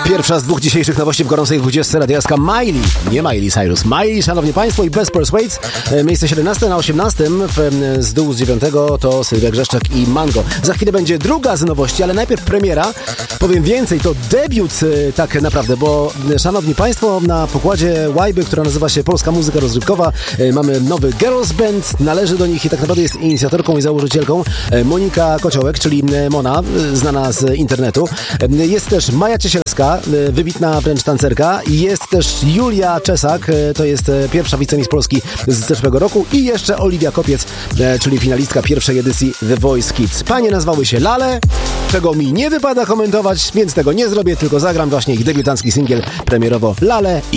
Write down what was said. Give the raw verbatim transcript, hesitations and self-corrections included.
Pierwsza z dwóch dzisiejszych nowości w gorącej dwudziestce radiaska Miley. Nie Miley Cyrus. Miley, szanowni państwo, i Bez Persuades. Miejsce siedemnaste na osiemnastym. Z dół z dziewiątego to Sylwia Grzeszczak i Mango. Za chwilę będzie druga z nowości, ale najpierw premiera. Powiem więcej, to debiut tak naprawdę, bo szanowni państwo, na pokładzie Łajby, która nazywa się Polska Muzyka Rozrywkowa, mamy nowy girls band. Należy do nich i tak naprawdę jest inicjatorką i założycielką Monika Kociołek, czyli Mona, znana z internetu. Jest też Maja Ciesielska, wybitna wręcz tancerka. Jest też Julia Czesak, to jest pierwsza wicemistrz Polski z zeszłego roku. I jeszcze Oliwia Kopiec, czyli finalistka pierwszej edycji The Voice Kids. Panie nazwały się Lale, czego mi nie wypada komentować, więc tego nie zrobię, tylko zagram właśnie ich debiutancki singiel premierowo Lale i